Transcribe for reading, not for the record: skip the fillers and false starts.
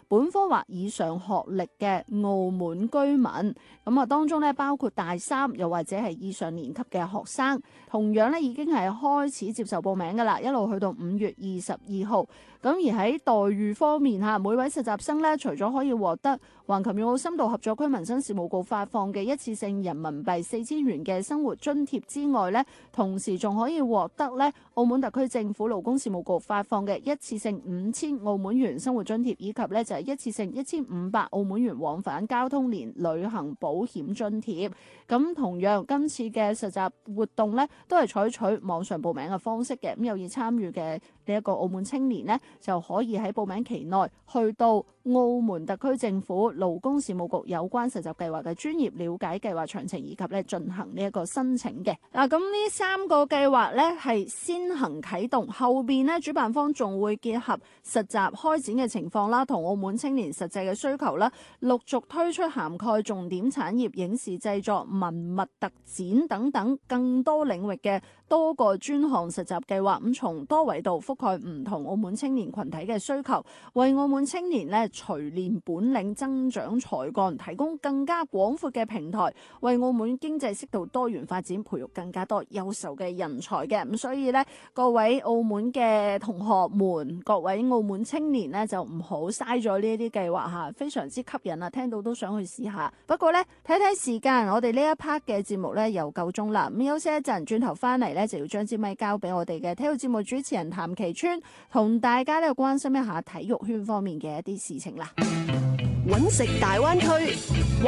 本科或以上學歷嘅澳門居民。咁啊，當中咧包括大三又或者係以上年級嘅學生，同樣咧已經係開始接受報名噶啦，一路去到5月22號。咁而喺待遇方面嚇，每位實習生咧，除咗可以獲得橫琴粵澳深度合作區民生事務局發放嘅一次性人民幣4000元嘅生活津貼之外咧，同時仲可以獲得咧澳門特區政府勞工事務局發放嘅一次性5000澳門元生活津貼，以及咧就係一次性1500澳門元往返交通年旅行保險津貼。咁同樣今次嘅實習活動咧，都係採取網上報名嘅方式嘅。咁有意參與嘅呢一個澳門青年呢，就可以喺報名期內去到澳門特區政府勞工事務局有關實習計劃嘅專頁了解計劃詳情，以及咧進行呢一個申請嘅。嗱，咁呢3個計劃咧係先行啟動，後邊咧主辦方仲會結合實習開展嘅情況啦，同澳門青年實際嘅需求啦，陸續推出涵蓋重點產業、影視製作、文物特展等等更多領域嘅多個專項實習計劃，咁從多維度覆蓋唔同澳門青年群體嘅需求，為澳門青年咧錘煉本領、增長才幹，提供更加廣闊嘅平台，為澳門經濟適度多元發展，培育更加多優秀嘅人才嘅。咁所以咧，各位澳門嘅同學們，各位澳門青年咧，就唔好嘥咗呢一啲計劃嚇，非常之吸引啊！聽到都想去試下。不過咧，睇睇時間，我哋呢一 part 嘅節目咧又夠鐘啦。咁休息一陣，轉頭翻嚟咧就要將支咪交俾我哋嘅體育節目主持人譚其川，同大家咧關心一下體育圈方面嘅一啲事情啦。 揾食大灣區。